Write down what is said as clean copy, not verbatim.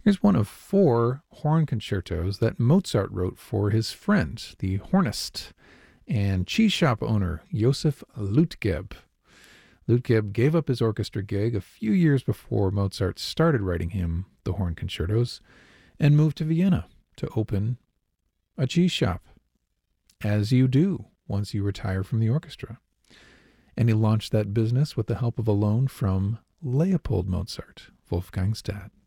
Here's one of four horn concertos that Mozart wrote for his friend, the hornist and cheese shop owner Josef Lutgeb. Lutgeb gave up his orchestra gig a few years before Mozart started writing him the horn concertos and moved to Vienna to open a cheese shop, as you do once you retire from the orchestra. And he launched that business with the help of a loan from Leopold Mozart, Wolfgang's dad.